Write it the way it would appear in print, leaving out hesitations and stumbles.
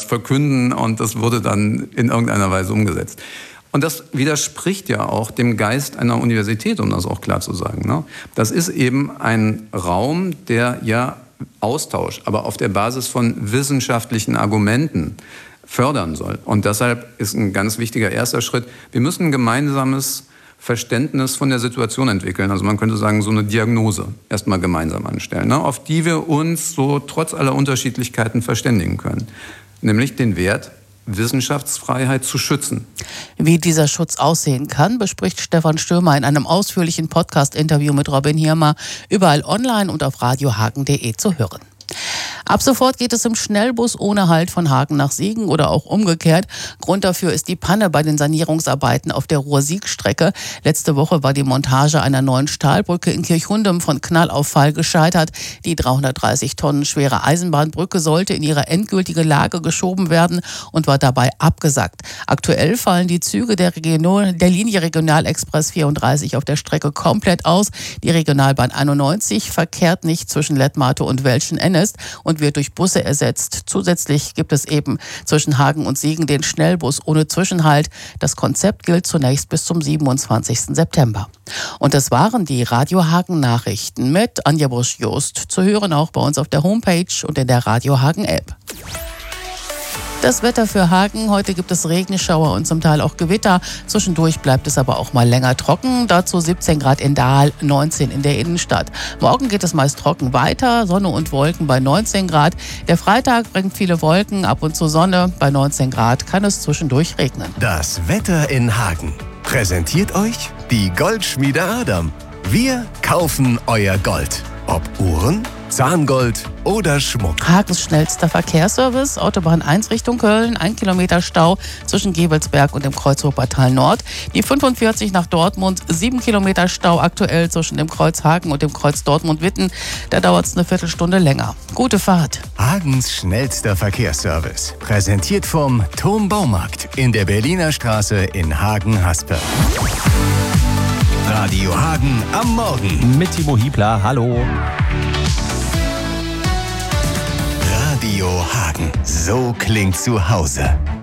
verkünden und das wurde dann in irgendeiner Weise umgesetzt. Und das widerspricht ja auch dem Geist einer Universität, um das auch klar zu sagen, ne? Das ist eben ein Raum, der ja Austausch, aber auf der Basis von wissenschaftlichen Argumenten fördern soll. Und deshalb ist ein ganz wichtiger erster Schritt, wir müssen ein gemeinsames Verständnis von der Situation entwickeln. Also man könnte sagen, so eine Diagnose erstmal gemeinsam anstellen, ne? Auf die wir uns so trotz aller Unterschiedlichkeiten verständigen können. Nämlich den Wert, Wissenschaftsfreiheit zu schützen. Wie dieser Schutz aussehen kann, bespricht Stefan Stürmer in einem ausführlichen Podcast-Interview mit Robin Hirmer, überall online und auf radiohagen.de zu hören. Ab sofort geht es im Schnellbus ohne Halt von Hagen nach Siegen oder auch umgekehrt. Grund dafür ist die Panne bei den Sanierungsarbeiten auf der Ruhr-Sieg-Strecke. Letzte Woche war die Montage einer neuen Stahlbrücke in Kirchhundem von Knallauffall gescheitert. Die 330 Tonnen schwere Eisenbahnbrücke sollte in ihre endgültige Lage geschoben werden und war dabei abgesackt. Aktuell fallen die Züge der Linie Regionalexpress 34 auf der Strecke komplett aus. Die Regionalbahn 91 verkehrt nicht zwischen Lettmate und Welschen-Ennest und wird durch Busse ersetzt. Zusätzlich gibt es eben zwischen Hagen und Siegen den Schnellbus ohne Zwischenhalt. Das Konzept gilt zunächst bis zum 27. September. Und das waren die Radio Hagen Nachrichten mit Anja Busch-Jost. Zu hören auch bei uns auf der Homepage und in der Radio Hagen App. Das Wetter für Hagen. Heute gibt es Regenschauer und zum Teil auch Gewitter. Zwischendurch bleibt es aber auch mal länger trocken. Dazu 17 Grad in Dahl, 19 in der Innenstadt. Morgen geht es meist trocken weiter. Sonne und Wolken bei 19 Grad. Der Freitag bringt viele Wolken, ab und zu Sonne. Bei 19 Grad kann es zwischendurch regnen. Das Wetter in Hagen. Präsentiert euch die Goldschmiede Adam. Wir kaufen euer Gold. Ob Uhren, Zahngold oder Schmuck. Hagens schnellster Verkehrsservice, Autobahn 1 Richtung Köln, 1 Kilometer Stau zwischen Gebelsberg und dem Kreuz Wuppertal Nord. Die 45 nach Dortmund, 7 Kilometer Stau aktuell zwischen dem Kreuz Hagen und dem Kreuz Dortmund-Witten. Da dauert es eine Viertelstunde länger. Gute Fahrt. Hagens schnellster Verkehrsservice. Präsentiert vom Thom Baumarkt in der Berliner Straße in Hagen-Haspe. Radio Hagen am Morgen. Mit Timo Hiebler, hallo. Radio Hagen, so klingt zu Hause.